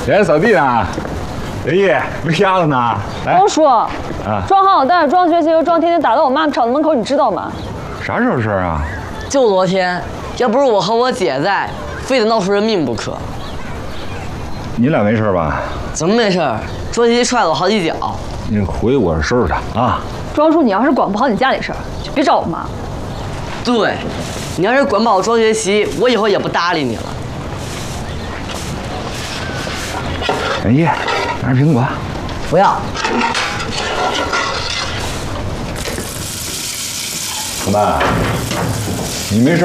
来扫地呢。林毅，没瞎子呢。 王叔，庄浩带着庄学习和庄天天打到我妈妈厂子门口，你知道吗？ 啥时候的事啊？ 就昨天，要不是我和我姐在，非得闹出人命不可。 你俩没事吧？ 怎么没事？庄学习踹了我好几脚。 你回我收拾他啊！ 庄叔，你要是管不好你家里事儿，就别找我妈。 对，你要是管不好庄学习，我以后也不搭理你了。 林毅，拿苹果。 不要。 老妈，你没事